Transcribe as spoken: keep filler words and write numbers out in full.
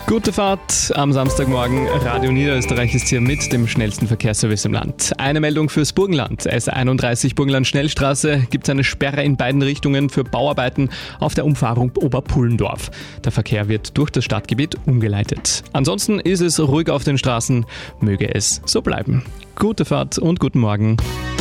Gute Fahrt am Samstagmorgen. Radio Niederösterreich ist hier mit dem schnellsten Verkehrsservice im Land. Eine Meldung fürs Burgenland. S einunddreißig Burgenland-Schnellstraße gibt es eine Sperre in beiden Richtungen für Bauarbeiten auf der Umfahrung Oberpullendorf. Der Verkehr wird durch das Stadtgebiet umgeleitet. Ansonsten ist es ruhig auf den Straßen. Möge es so bleiben. Gute Fahrt und guten Morgen.